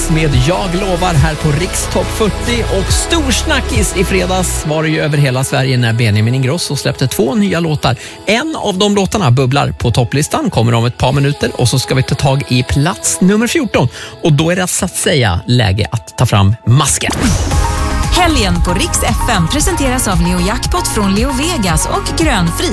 Bubblis med Jag lovar här på Rikstopp 40 och storsnackis i fredags var det ju över hela Sverige när Benjamin Ingrosso släppte 2 nya låtar. En av de låtarna bubblar på topplistan, kommer om ett par minuter och så ska vi ta tag i plats nummer 14 och då är det så att säga läge att ta fram masken. Helgen på Rix FM presenteras av Leo Jackpot från Leo Vegas och Grönfri.